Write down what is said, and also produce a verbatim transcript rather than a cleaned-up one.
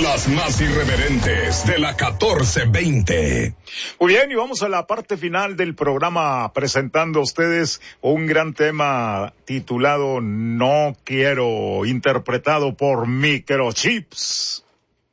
Las más irreverentes de la catorce veinte. Muy bien, y vamos a la parte final del programa presentando a ustedes un gran tema titulado No Quiero, interpretado por Microchips.